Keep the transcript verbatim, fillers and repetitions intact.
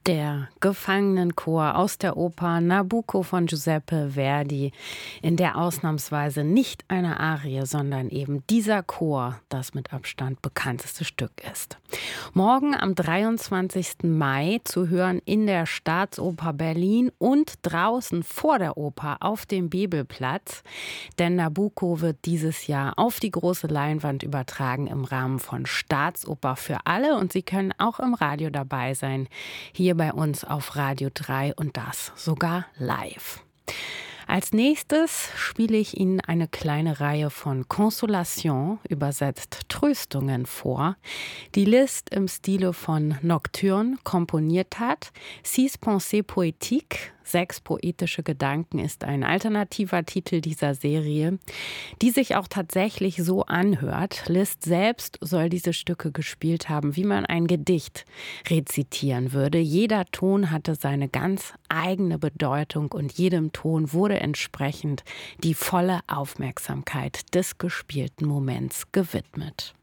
Der Gefangenenchor aus der Oper Nabucco von Giuseppe Verdi, in der ausnahmsweise nicht eine Arie, sondern eben dieser Chor das mit Abstand bekannteste Stück ist. Morgen am dreiundzwanzigsten Mai zu hören in der Staatsoper Berlin und draußen vor der Oper auf dem Bebelplatz, denn Nabucco wird dieses Jahr auf die große Leinwand übertragen im Rahmen von Staatsoper für alle und Sie können auch im Radio dabei sein, hier bei uns auf Radio drei und das sogar live. Als nächstes spiele ich Ihnen eine kleine Reihe von Consolation, übersetzt Tröstungen, vor, die Liszt im Stile von Nocturne komponiert hat. Six Pensées Poétiques, sechs poetische Gedanken, ist ein alternativer Titel dieser Serie, die sich auch tatsächlich so anhört. Liszt selbst soll diese Stücke gespielt haben, wie man ein Gedicht rezitieren würde. Jeder Ton hatte seine ganz eigene Bedeutung und jedem Ton wurde entsprechend die volle Aufmerksamkeit des gespielten Moments gewidmet.